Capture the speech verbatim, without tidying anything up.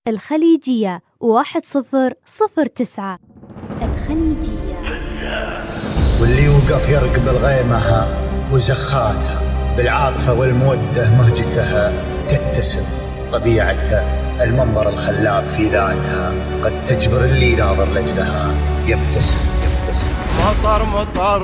الخليجية واحد صفر صفر تسعة. الخليجية. واللي يوقف يرقب الغيمها وزخاتها بالعاطفة والمودة مهجتها تتسم طبيعتها المنظر الخلاب في ذاتها قد تجبر اللي ناظر لجلها يبتسم. مطر مطر